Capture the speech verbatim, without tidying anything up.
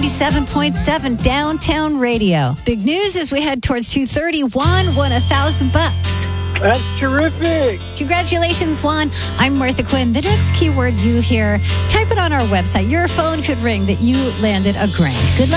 ninety-seven point seven Downtown Radio. Big news as we head towards two thirty. Juan won a thousand bucks. That's terrific. Congratulations, Juan. I'm Martha Quinn. The next keyword you hear, type it on our website. Your phone could ring that you landed a grand. Good luck.